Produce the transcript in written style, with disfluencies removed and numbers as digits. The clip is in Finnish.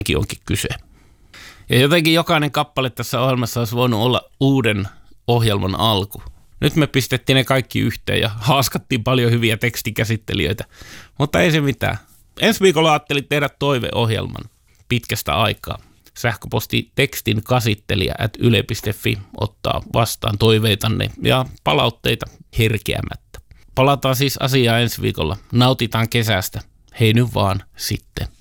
onkin kyse. Ja jotenkin jokainen kappale tässä ohjelmassa olisi voinut olla uuden ohjelman alku. Nyt me pistettiin ne kaikki yhteen ja haaskattiin paljon hyviä tekstikäsittelijöitä, mutta ei se mitään. Ensi viikolla ajattelin tehdä toiveohjelman pitkästä aikaa. Sähköposti tekstinkäsittelijä@yle.fi ottaa vastaan toiveitanne ja palautteita herkeämättä. Palataan siis asiaan ensi viikolla. Nautitaan kesästä. Hei nyt vaan sitten.